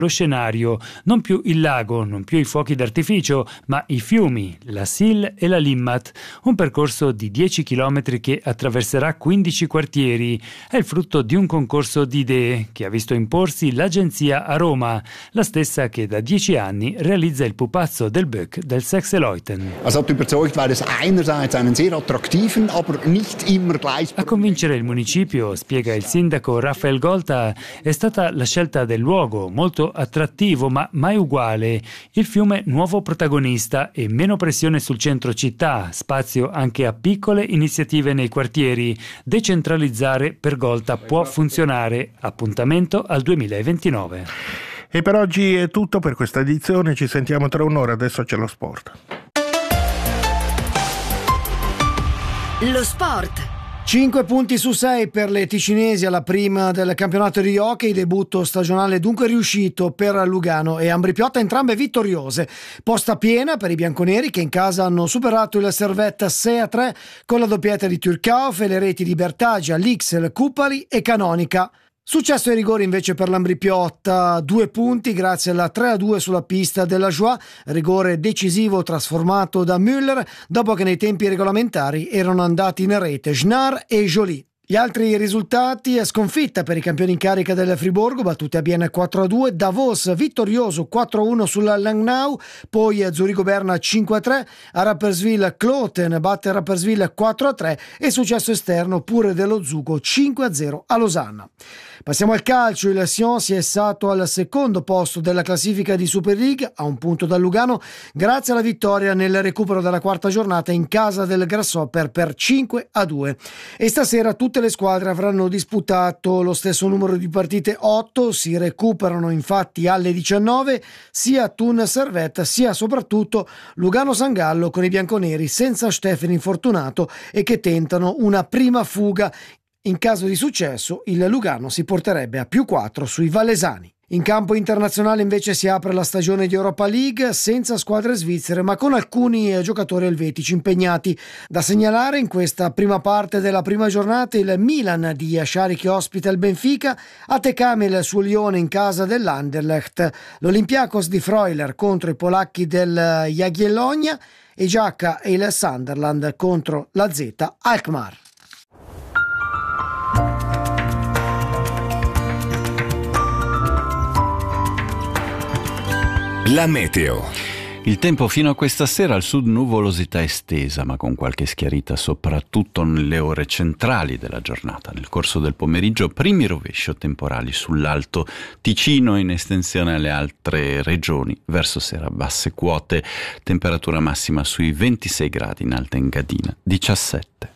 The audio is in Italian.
lo scenario, non più il lago, non più i fuochi d'artificio, ma i fiumi, la Sil e la Limmat, un percorso di 10 km che attraverserà 15 quartieri. È il frutto di un concorso di idee che ha visto imporsi l'agenzia a Roma, la stessa che da 10 anni realizza il pupazzo del Böck del Sechseleuten. A convincere il municipio, spiega il sindaco Raphael Golta, è stata la scelta del luogo, molto attrattivo ma mai uguale, il fiume nuovo protagonista e meno pressione sul centro città, spazio anche a piccole iniziative nei quartieri. Decentralizzare per Golta può funzionare. Appuntamento al 2029. E per oggi è tutto per questa edizione, ci sentiamo tra un'ora, adesso c'è lo sport. Lo sport. 5 punti su 6 per le ticinesi alla prima del campionato di hockey, debutto stagionale dunque riuscito per Lugano e Ambrì-Piotta, entrambe vittoriose. Posta piena per i bianconeri che in casa hanno superato il Servette 6-3 con la doppietta di Turcauf e le reti di Bertagia, Lixel, Kupali e Canonica. Successo ai rigori invece per l'Ambrì-Piotta, 2 punti grazie alla 3-2 sulla pista della Joie, rigore decisivo trasformato da Müller dopo che nei tempi regolamentari erano andati in rete Schnar e Joly. Gli altri risultati: sconfitta per i campioni in carica del Friburgo, battute a Bienne 4-2, Davos vittorioso 4-1 sulla Langnau, poi Zurigo-Berna 5-3, a Rapperswil Kloten batte Rapperswil 4-3 e successo esterno pure dello Zugo 5-0 a Losanna. Passiamo al calcio, il Sion si è issato al secondo posto della classifica di Super League a un punto dal Lugano grazie alla vittoria nel recupero della quarta giornata in casa del Grasshopper per 5-2 e stasera tutte le squadre avranno disputato lo stesso numero di partite, 8, si recuperano infatti alle 19 sia Thun Servette sia soprattutto Lugano San Gallo con i bianconeri senza Stefani infortunato e che tentano una prima fuga. In caso di successo, il Lugano si porterebbe a +4 sui valesani. In campo internazionale invece si apre la stagione di Europa League senza squadre svizzere ma con alcuni giocatori elvetici impegnati. Da segnalare in questa prima parte della prima giornata il Milan di Yashari che ospita il Benfica, Atekame il suo Lione in casa dell'Anderlecht, l'Olympiakos di Freuler contro i polacchi del Jagiellonia e Giacca e il Sunderland contro la Z Alkmaar. La meteo. Il tempo fino a questa sera al sud nuvolosità estesa ma con qualche schiarita soprattutto nelle ore centrali della giornata. Nel corso del pomeriggio primi rovesci temporali sull'Alto Ticino in estensione alle altre regioni. Verso sera basse quote, temperatura massima sui 26 gradi in Alta Engadina, 17.